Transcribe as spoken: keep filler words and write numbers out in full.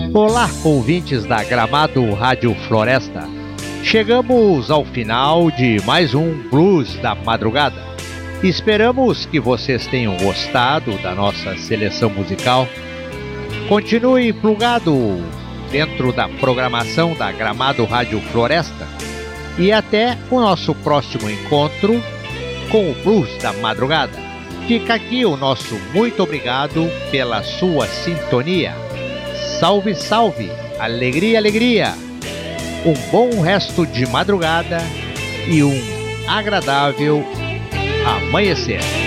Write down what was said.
Olá, ouvintes da Gramado Rádio Floresta. Chegamos ao final de mais um Blues da Madrugada. Esperamos que vocês tenham gostado da nossa seleção musical. Continue plugado dentro da programação da Gramado Rádio Floresta e até o nosso próximo encontro com o Blues da Madrugada. Fica aqui o nosso muito obrigado pela sua sintonia. Salve, salve! Alegria, alegria! Um bom resto de madrugada e um agradável amanhecer.